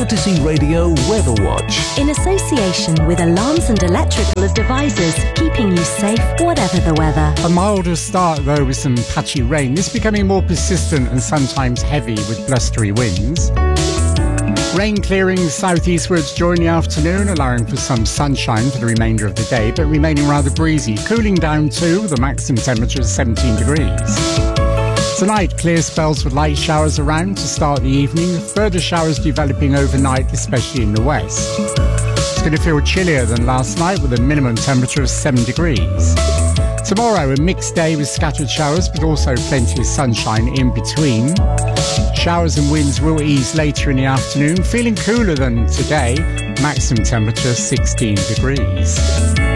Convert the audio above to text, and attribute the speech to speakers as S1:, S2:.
S1: Courtesy Radio Weather Watch.
S2: In association with Alarms and Electrical Devices, keeping you safe whatever the weather.
S3: A milder start though with some patchy rain. This becoming more persistent and sometimes heavy with blustery winds. Rain clearing southeastwards during the afternoon, allowing for some sunshine for the remainder of the day, but remaining rather breezy. Cooling down too, with a maximum temperature of 17 degrees. Tonight, clear spells with light showers around to start the evening. Further showers developing overnight, especially in the west. It's going to feel chillier than last night with a minimum temperature of 7 degrees. Tomorrow, a mixed day with scattered showers, but also plenty of sunshine in between. Showers and winds will ease later in the afternoon, feeling cooler than today. Maximum temperature 16 degrees.